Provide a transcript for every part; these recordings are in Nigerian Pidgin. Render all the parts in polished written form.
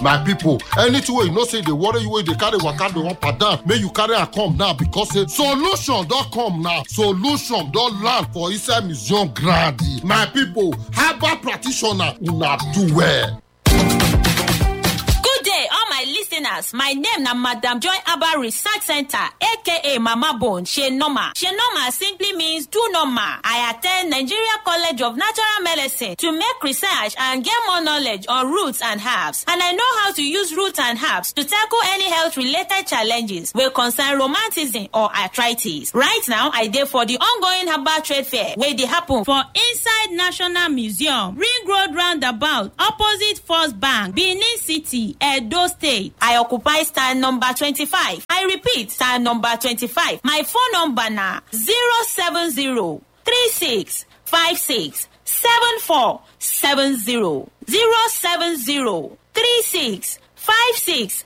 My people, anything wey you know say dey worry you wey dey carry waka dey up and down, make you carry am come now because say solution don come now. Solution don land for inside museum ground. My people, herbal practitioner, una do well. Good day, all my listeners. My name na Madam Joy Herbal Research Center, aka Mama Bone, She Normal. She Normal simply means do normal. I attend Nigeria College of Natural Medicine to make research and get more knowledge on roots and herbs. And I know how to use roots and herbs to tackle any health-related challenges wey concern rheumatism or arthritis. Right now, I dey for the ongoing herbal trade fair wey dey happen for inside National Museum, Ring Road Roundabout, opposite First Bank, Benin City, Edo State. I occupy stand number 25. I repeat, stand number 25. My phone number na 070 36 56 7470. 070 36 56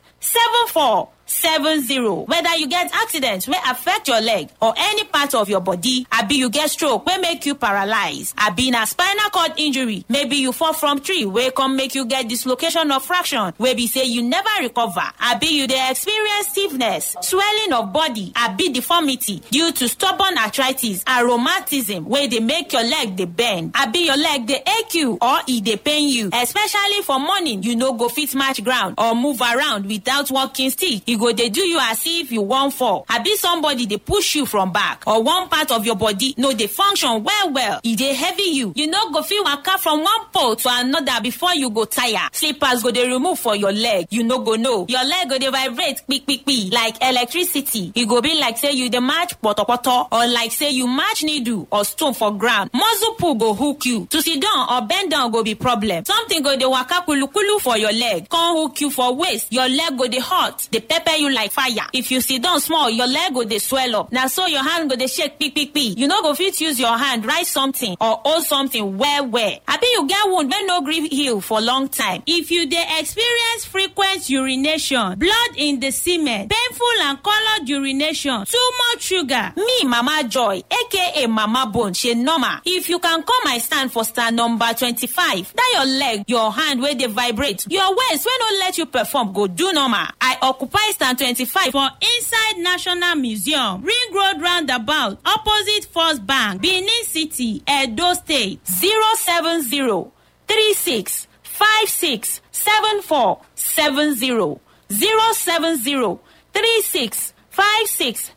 7470. Whether you get accident wey affect your leg or any part of your body, abi you get stroke wey make you paralyze, abi na spinal cord injury, maybe you fall from tree wey come make you get dislocation of fraction wey be say you never recover, abi you dey experience stiffness, swelling of body, abi deformity due to stubborn arthritis and rheumatism wey dey make your leg dey bend, abi your leg dey ache you or e dey pain you, especially for morning you no go fit match ground or move around without walking stick. E go dey do you as if you wan fall, abi somebody dey push you from back, or one part of your body no dey function well, e dey heavy you no go fit waka from one pole to another before you go tire. Slippers go dey remove for your leg, you no go know. Your leg go dey vibrate kpikpikpi like electricity. E go be like say you dey match potopoto, or like say you match needle or stone for ground. Muscle pull go hook you. To sit down or bend down go be problem. Something go dey waka kulukulu for your leg, come hook you for waist. Your leg go dey hot, dey pepper you like fire. If you sit down small, your leg go dey swell up. Na so your hand go dey shake kpikpikpi. You no go fit use your hand write something or hold something well. Abi you get wound wey no gree heal for long time. If you dey experience frequent urination, blood in the semen, painful and colored urination, too much sugar, me Mama Joy, aka Mama Bone, She Normal. If you can come my stand for stand number 25, that your leg, your hand wey dey vibrate, your waist wey no let you perform go do normal. I occupy stand 25 for inside National Museum, Ring Road Roundabout, opposite First Bank, Benin City, Edo State. 070 36 56 7470. 070 36 56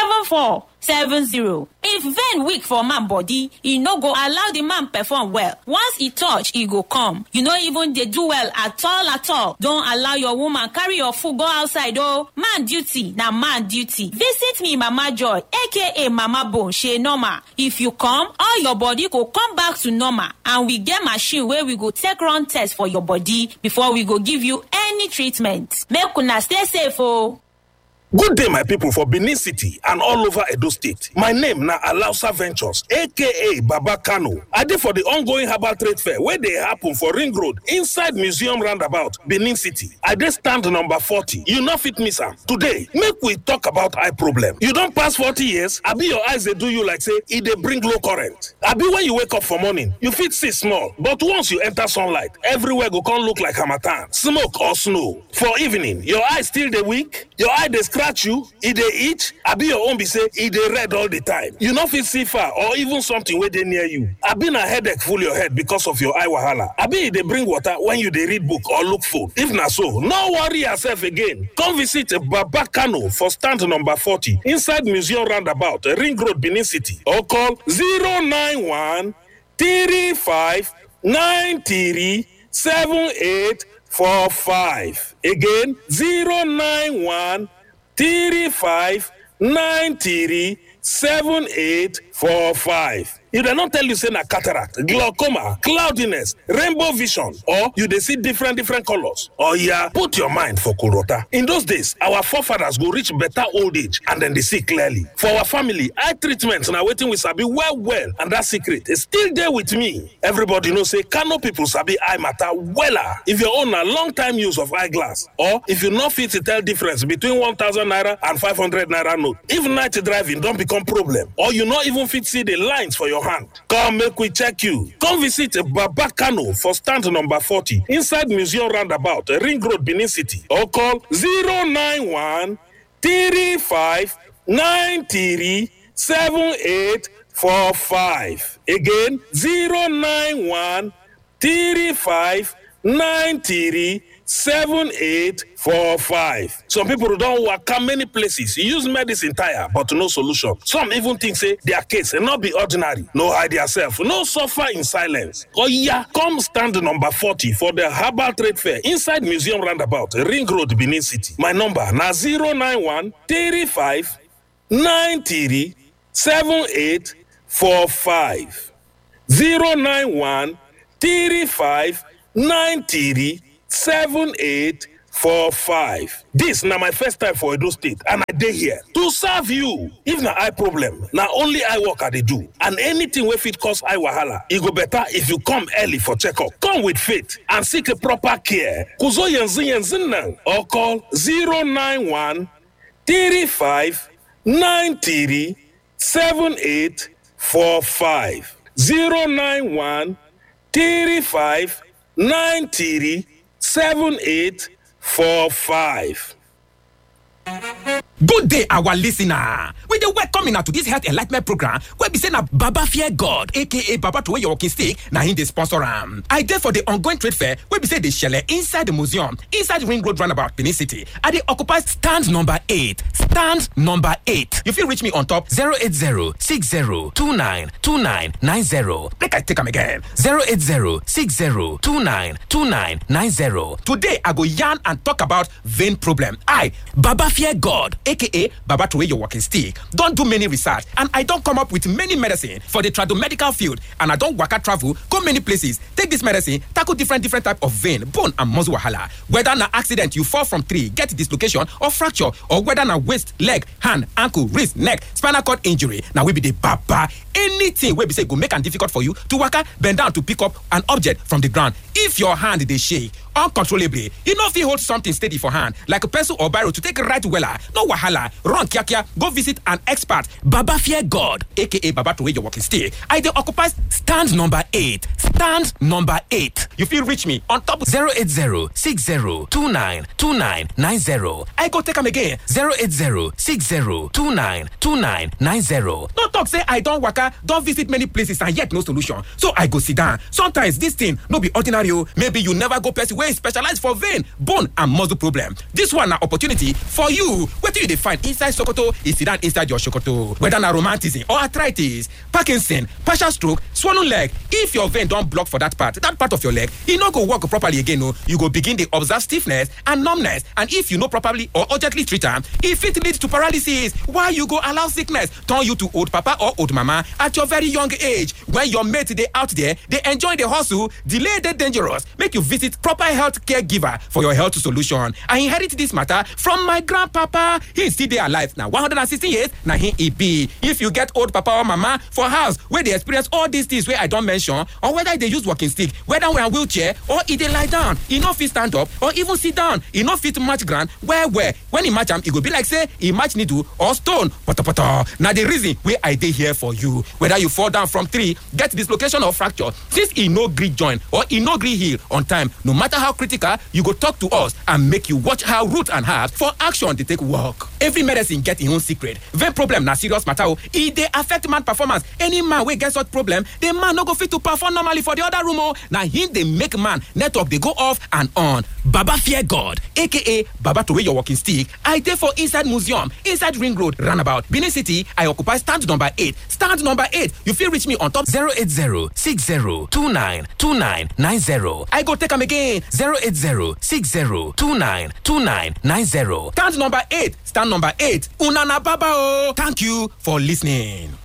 7470. If vein weak for man body, e no go allow the man perform well. Once e touch, e go come. You no even dey do well at all. Don't allow your woman carry your food go outside. Oh, man duty na man duty. Visit me Mama Joy, aka Mama Bone, She Normal. If you come, all your body go come back to normal, and we get machine where we go take run test for your body before we go give you any treatment. Make una stay safe oh. Good day, my people for Benin City and all over Edo State. My name na Alausa Ventures, aka Baba Kano. I dey for the ongoing herbal trade fair where they happen for Ring Road, inside Museum Roundabout, Benin City. I dey stand number 40. You no fit miss am. Today, make we talk about eye problem. You don pass 40 years, abi your eyes dey do you like say e dey bring low current. Abi when you wake up for morning, you fit see small, but once you enter sunlight, everywhere go come look like harmattan, smoke or snow. For evening, your eye still dey weak, your eye dey scratch you, e dey itch, abi your own be say e dey red all the time. You no fit see far or even something wey dey near you. Abi na headache full your head because of your eye wahala. Abi e dey bring water when you dey read book or look phone. If na so, no worry yourself again. Come visit Baba Kano for stand number 40 inside Museum Roundabout, Ring Road, Benin City, or call 091 35 93 7845. Again, 091 35 93 7845. If they not tell you say na cataract, glaucoma, cloudiness, rainbow vision, or you dey see different colors, or yeah, put your mind for Kurota. In those days, our forefathers go reach better old age and then they see clearly. For our family, eye treatments na waiting we sabi well, and that secret is still there with me. Everybody know say Kano people sabi eye matter wella. If you own a long time use of eyeglass, or if you not fit to tell difference between 1,000 naira and 500 naira note, if night driving don't become problem, or you not even fit see the lines for your your hand. Come make we check you. Come visit Baba Kano for stand number 40 inside Museum Roundabout, Ring Road, Benin City, or call 091 35 93 7845. Again, 091 35 93 7845. Some people don't work many places. Use medicine tire, but no solution. Some even think say their case will not be ordinary. No hide yourself. No suffer in silence. Oh yeah, come stand number 40 for the Herbal Trade Fair inside Museum Roundabout, Ring Road, Benin City. My number na 091 35 93 7845. 091 35 93 7845. This na my first time for Edo State, and I dey here to serve you. If na eye problem, na only eye work I dey do, and anything wey fit cause eye wahala, e go better if you come early for checkup. Come with faith and seek a proper care. Kuzo yenzi or call 091 35 93 7845. 091 35 93 7845. Good day, our listener. We dey welcome you to this health enlightenment program where we say na Baba Fear God, aka Baba to where your walking stick, na him dey sponsor am. I dey for the ongoing trade fair where we say dey shele inside the museum, inside Ring Road Roundabout, Benin City. I dey occupy stand number 8. Stand number 8. You fit reach me on top 08060292990. Make I take am again. 08060292990. Today I go yarn and talk about vein problem. I, Baba Fear God, aka Baba to where your walking stick, don't do many research, and I don't come up with many medicine for the tradomedical field, and I don't waka travel, go many places, take this medicine, tackle different type of vein, bone and muscle wahala. Whether na accident, you fall from tree, get dislocation or fracture, or whether na waist, leg, hand, ankle, wrist, neck, spinal cord injury, now we be the Baba. Anything where we say go make it difficult for you to waka, bend down to pick up an object from the ground. If your hand they shake uncontrollably, you know if you hold something steady for hand, like a pencil or biro to take a right wella, no wahala, run kia, go visit an expert. Baba Fear God, aka Baba to where your walking stick. I dey occupy stand number 8. Stand number 8. You feel reach me on top 08060292990. I go take them again. 08060292990. No talk say I don't waka, don't visit many places and yet no solution. So I go sit down. Sometimes this thing no be ordinary. Maybe you never go person where specialize for vein, bone and muscle problem. This one na opportunity for you. What do you find inside Sokoto is sit down inside your Sokoto. Whether na rheumatism or arthritis, Parkinson, partial stroke, swollen leg. If your vein don't block for that part of your leg, you no go work properly again. No, you go begin to observe stiffness and numbness. And if you know properly or urgently treat them, if it leads to paralysis, why you go allow sickness turn you to old papa or old mama at your very young age? When your mate they out there, they enjoy the hustle, delay the dangerous. Make you visit proper health caregiver for your health solution. I inherit this matter from my grandpapa. He is still there alive now, 116 years. Now he be. If you get old papa or mama for house where they experience all these things where I don't mention, or whether they use walking stick, whether we're in wheelchair or if they lie down, he no fit stand up or even sit down, he no fit match ground. Where when he match him, it go be like say he match needle or stone. Now the reason where I dey here for you, whether you fall down from tree, get dislocation or fracture, since he no gree join or he no gree heal on time, no matter how critical, you go talk to us and make you watch how root and herbs for action they take work. Every medicine get its own secret. Vein problem na serious matter. It dey affect man performance. Any man wey get such problem, the man no go fit to perform normally for the other room. Now him they make man network they go off and on. Baba Fear God, aka Baba to where your walking stick. I dey for inside museum, inside Ring Road Roundabout, Benin City. I occupy stand number 8. Stand number 8. You feel reach me on top 08060292990. I go take them again. 08060292990. Stand number 8. Stand number 8. Unana Baba. Thank you for listening.